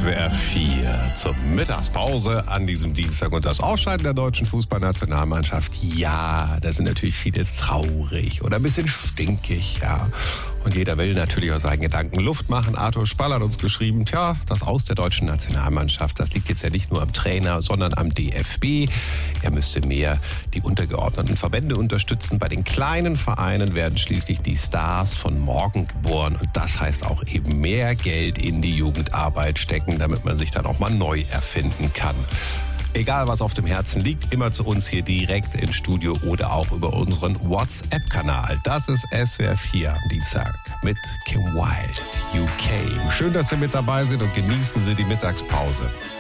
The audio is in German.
SWR 4 zur Mittagspause an diesem Dienstag und das Ausscheiden der deutschen Fußballnationalmannschaft. Ja, da sind natürlich viele traurig oder ein bisschen stinkig, ja. Und jeder will natürlich aus seinen Gedanken Luft machen. Arthur Spall hat uns geschrieben, tja, das Aus der deutschen Nationalmannschaft, das liegt jetzt ja nicht nur am Trainer, sondern am DFB. Er müsste mehr die untergeordneten Verbände unterstützen. Bei den kleinen Vereinen werden schließlich die Stars von morgen geboren. Und das heißt auch eben mehr Geld in die Jugendarbeit stecken, damit man sich dann auch mal neu erfinden kann. Egal, was auf dem Herzen liegt, immer zu uns hier direkt ins Studio oder auch über unseren WhatsApp-Kanal. Das ist SWR 4 am Dienstag mit Kim Wilde, UK. Schön, dass Sie mit dabei sind und genießen Sie die Mittagspause.